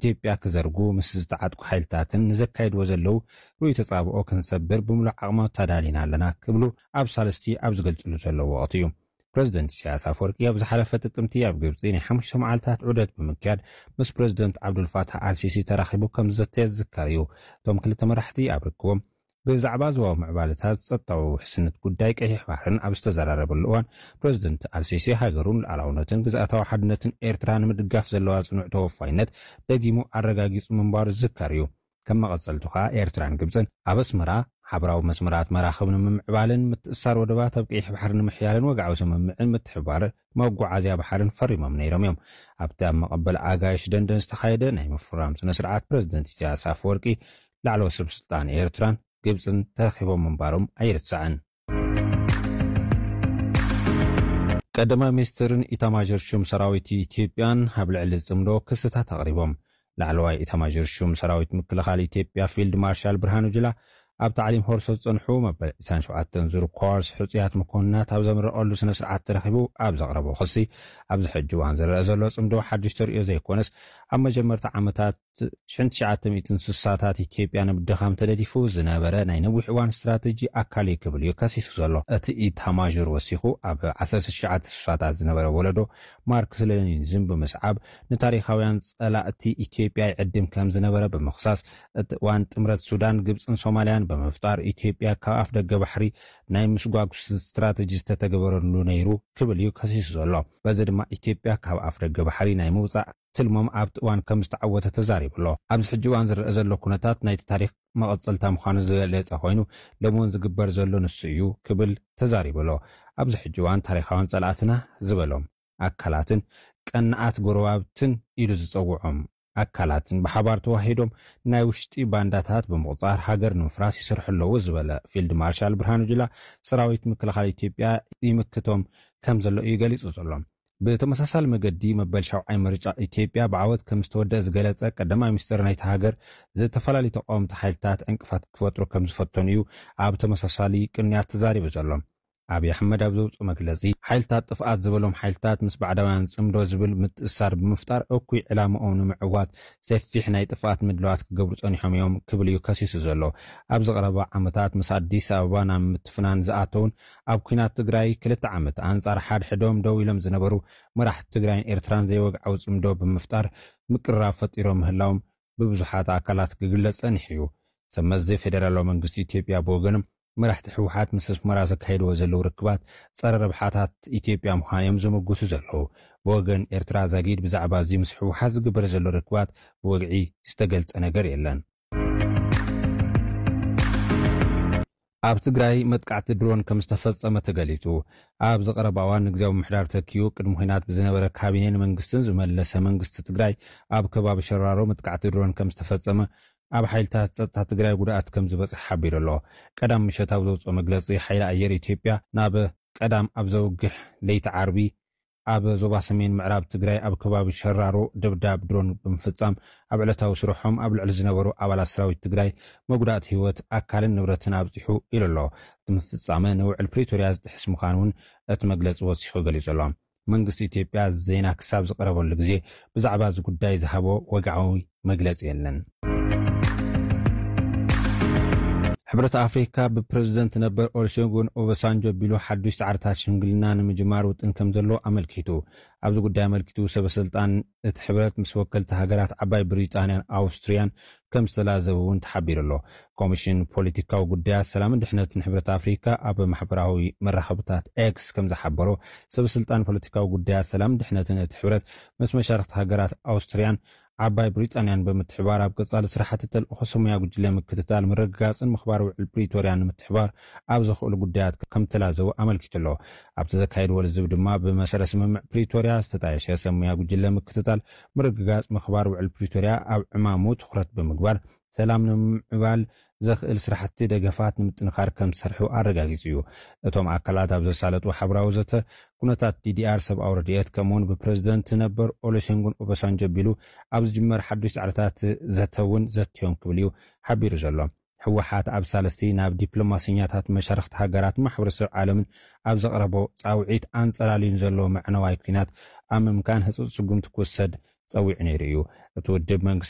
ኢትዮጵያ ክዘርጉ ምስ ዝተዓጥቁ ሓይልታትን ንዘካይድዎ ዘለው ሩይ ተጻብኦ ክንሰብር ብምሉእ ዓቕማት ተዳሊና ኣለና ክብሉ ኣብ ሳለስቲ ኣብ ዝገልጽሉ ዘለዎ ወቕቲ እዩ። ፕረዚደንት ኢሳያስ ኣፈወርቂ ኣብ ዝሓለፈ ጥቅምቲ ኣብ ግብፂ ናይ 5 መዓልታት ዑደት ብምክያድ ምስ ፕረዚደንት ዓብዱልፋታሕ አልሲሲ ተራኺቡ ከም ዝዘተየ ዝዝከር እዩ። እቶም ክልተ መራሕቲ ኣብ ርክቦም ብዛዕባ ዞባዊ ምዕባለታት ጸጥታዊ ውሕስነት ጉዳይ ቀይሕ ባሕርን ኣብ ዝተዘራረበሉ እዋን ፕረዚደንት አልሲሲ ሃገሩን ሉዓላውነትን ግዝኣታዊ ሓድነትን ኤርትራ ንምድጋፍ ዘለዋ ጽኑዕ ተወፋይነት ደጊሙ ኣረጋጊጹ ምንባሩ ዝዝከር እዩ። ከም መቐጸልቱ ከዓ ኤርትራን ግብፅን ኣብ ኣስመራ ሓበራዊ መስመራት መራኸብ ንምምዕባልን ምትእስሳር ወደባት ኣብ ቀይሕ ባሕሪ ንምሕያልን ወግዓዊ ስምምዕን ምትሕብባር መጓዓዝያ ባሕርን ፈሪሞም ነይሮም እዮም። ኣብቲ ኣብ መቐበል ኣጋይሽ ደንደን ዝተኻየደ ናይ ምፍራም ስነ ስርዓት ፕረዚደንት ኢሳያስ ኣፈወርቂ ላዕለዎት ሰበስልጣን ኤርትራን ግብፅን ተረኺቦም ምንባሮም ኣይርሳዕን። ቀዳማይ ሚኒስትርን ኢታማዦር ሹም ሰራዊት ኢትዮጵያን ኣብ ልዕሊ ጽምዶ ክስታት ኣቕሪቦም። ላዕለዋይ ኢታማዦር ሹም ሰራዊት ምክልኻል ኢትዮጵያ ፊልድ ማርሻል ብርሃኑ ጁላ ኣብ ታዕሊም ሆርሶ ዝጸንሑ መበል 27 ዙር ኮርስ ሕፁያት መኮንናት ኣብ ዘምረቐሉ ስነ ስርዓት ተረኺቡ ኣብ ዘቕረቦ ክሲ ኣብዚ ሕጂ እዋን ዝረአ ዘሎ ጽምዶ ሓድሽ ተርእዮ ዘይኮነስ ኣብ መጀመርታ ዓመታት 1960ታት ኢትዮጵያ ንምድኻም ተደዲፉ ዝነበረ ናይ ነዊሕ እዋን ስትራቴጂ ኣካል ክብል እዩ ከሲሱ ዘሎ። እቲ ኢታማዦር ወሲኹ ኣብ 1960ታት ዝነበረ ወለዶ ማርክስ ሌኒኒዝም ብምስዓብ ንታሪኻውያን ጸላእቲ ኢትዮጵያ ይዕድም ከም ዝነበረ ብምኽሳስ እቲ እዋን ጥምረት ሱዳን ግብፅን ሶማልያን ብምፍጣር ኢትዮጵያ ካብ ኣፍ ደገ ባሕሪ ናይ ምስጓጉስ ስትራቴጂ ዝተተገበረሉ ነይሩ ክብል እዩ ከሲሱ ዘሎ። በዚ ድማ ኢትዮጵያ ካብ ኣፍ ደገ ባሕሪ ናይ ምውፃእ ትልሞም ኣብቲ እዋን ከም ዝተዓወተ ተዛሪብሎ። ኣብዚ ሕጂ እዋን ዝረአ ዘሎ ኩነታት ናይቲ ታሪክ መቐጸልታ ምዃኑ ዝገለጸ ኮይኑ ለሞን ዝግበር ዘሎ ንሱ እዩ ክብል ተዛሪብሎ። ኣብዚ ሕጂ እዋን ታሪኻውን ጸላእትና ዝበሎም ኣካላትን ቀናኣት ጎረባብትን ኢሉ ዝጸውዖም ኣካላትን ብሓባር ተዋሂዶም ናይ ውሽጢ ባንዳታት ብምቕጻር ሃገር ንምፍራስ ይሰርሑ ኣለዉ ዝበለ ፊልድ ማርሻል ብርሃኑ ጁላ ሰራዊት ምክልኻል ኢትዮጵያ ይምክቶም ከም ዘሎ እዩ ገሊጹ ዘሎ። ብተመሳሳሊ መገዲ መበል 70 ምርጫ ኢትዮጵያ ብዓወት ከም ዝተወደአ ዝገለጸ ቀዳማይ ሚኒስትር ናይቲ ሃገር ዝተፈላለዩ ተቃወምቲ ሓይልታት ዕንቅፋት ክፈጥሩ ከም ዝፈተኑ እዩ ኣብ ተመሳሳሊ ቅንያት ተዛሪቡ ዘሎ። ኣብይ ኣሕመድ ኣብ ዘውፅኡ መግለጺ ሓይልታት ጥፍኣት ዝበሎም ሓይልታት ምስ ባዕዳውያን ጽምዶ ዝብል ምትእስሳር ብምፍጣር እኩይ ዕላምኦም ንምዕዋት ሰፊሕ ናይ ጥፍኣት ምድለዋት ክገብሩ ጸኒሖም እዮም ክብል እዩ ከሲሱ ዘሎ። ኣብ ዝቐረባ ዓመታት ምስ ኣዲስ ኣበባ ናብ ምትፍናን ዝኣተውን ኣብ ኩናት ትግራይ 2 ዓመት ኣንጻር ሓድሕዶም ደው ኢሎም ዝነበሩ መራሕቲ ትግራይን ኤርትራን ዘይወግዓዊ ጽምዶ ብምፍጣር ምቅራብ ፈጢሮም ምህላዎም ብብዙሓት ኣካላት ክግለጽ ጸኒሑ እዩ። ሰመዚ ፌደራላዊ መንግስቲ ኢትዮጵያ ብወገኖም መራሕቲ ሕወሓት ምስ ኣስመራ ዘካይድዎ ዘለዉ ርክባት ጸረ ረብሓታት ኢትዮጵያ ምዃኖም ዝምግቱ ዘለዉ። ብወገን ኤርትራ ዘጊድ ብዛዕባ እዚ ምስ ሕወሓት ዝግበር ዘሎ ርክባት ብወግዒ ዝተገልጸ ነገር የለን። ኣብ ትግራይ መጥቃዕቲ ድሮን ከም ዝተፈጸመ ተገሊጹ። ኣብ ዝቐረባ እዋን ንግዚያዊ ምሕዳር ተኪዩ ቅድሚ ኩናት ብዝነበረ ካቢኔን መንግስትን ዝመለሰ መንግስቲ ትግራይ ኣብ ከባቢ ሸራሮ መጥቃዕቲ ድሮን ከም ዝተፈጸመ ኣብ ሓይልታት ጸጥታ ትግራይ ጉድኣት ከም ዝበጽሕ ሓቢሩ ኣሎ። ቀዳም ምሸት ኣብ ዘውፅኦ መግለጺ ሓይሊ ኣየር ኢትዮጵያ ናብ ቀዳም ኣብ ዘውግሕ ለይቲ ዓርቢ ኣብ ዞባ ሰሜን ምዕራብ ትግራይ ኣብ ከባቢ ሸራሮ ድብዳብ ድሮን ብምፍጻም ኣብ ዕለታዊ ስርሖም ኣብ ልዕሊ ዝነበሩ ኣባላት ሰራዊት ትግራይ መጉዳእቲ ህይወት ኣካልን ንብረትን ኣብፂሑ ኢሉ ኣሎ። እቲ ምፍጻመ ንውዕል ፕሪቶርያ ዝጥሕስ ምዃኑ እውን እቲ መግለጺ ወሲኹ ገሊጹ ኣሎ። መንግስቲ ኢትዮጵያ ዜና ክሳብ ዝቐረበሉ ግዜ ብዛዕባ እዚ ጉዳይ ዝሃቦ ወግዓዊ መግለጺ የለን። ሕብረት ኣፍሪካ ብፕረዚደንት ነበር ኦሉሴጉን ኦባሳንጆ ቢሉ ሓዱሽ ጻዕርታት ሽምግልና ንምጅማር ውጥን ከም ዘሎ ኣመልኪቱ። ኣብዚ ጉዳይ ኣመልኪቱ ሰበስልጣን እቲ ሕብረት ምስ ወከልቲ ሃገራት ዓባይ ብሪጣንያን ኣውስትሪያን ከም ዝተላዘቡ እውን ተሓቢሩ ኣሎ። ኮሚሽን ፖለቲካዊ ጉዳያት ሰላምን ድሕነትን ሕብረት ኣፍሪካ ኣብ ማሕበራዊ መራኸብታት ኤክስ ከም ዝሓበሮ ሰበስልጣን ፖለቲካዊ ጉዳያት ሰላምን ድሕነትን እቲ ሕብረት ምስ መሻርክቲ ሃገራት ኣውስትሪያን ዓባይ ብሪጣንያን ብምትሕባር ኣብ ቀጻሊ ስራሕቲ ተልእኾ ሰሙያ ጉጅለ ምክትታል ምርግጋጽን ምኽባር ውዕል ፕሪቶርያን ንምትሕባር ኣብ ዝኽእሉ ጉዳያት ከም ተላዘቡ ኣመልኪቱ ኣሎ። ኣብቲ ዘካየድዎ ልዝብ ድማ ብመሰረት ስምምዕ ፕሪቶርያ ዝተጣየሸ ሰሙያ ጉጅለ ምክትታል ምርግጋጽ ምኽባር ውዕል ፕሪቶርያ ኣብ ዕማሙ ትኹረት ብምግባር ሰላም ንምዕባል ዘኽእል ስራሕቲ ደገፋት ንምጥንኻር ከም ዝሰርሑ ኣረጋጊጹ እዩ። እቶም ኣካላት ኣብ ዘሳለጡ ሓበራዊ ዘተ ኩነታት ዲዲኣር ሰብኣዊ ረድኤት ከምኡውን ብፕረዚደንት ነበር ኦሉሴጉን ኦባሳንጆ ቢሉ ኣብ ዝጅመር ሓዱሽ ጻዕርታት ዘተውን ዘትዮም ክብል እዩ ሓቢሩ ዘሎ። ሕወሓት ኣብ ሳለስቲ ናብ ዲፕሎማስኛታት መሻርክቲ ሃገራት ማሕበረሰብ ዓለምን ኣብ ዘቕረቦ ጻውዒት ኣንጸላልዩን ዘሎ መዕነዋይ ኩናት ኣብ ምምካን ህጹጽ ስጉምቲ ክወሰድ ጸዊዑ ነይሩ እዩ። እቲ ውድብ መንግስቲ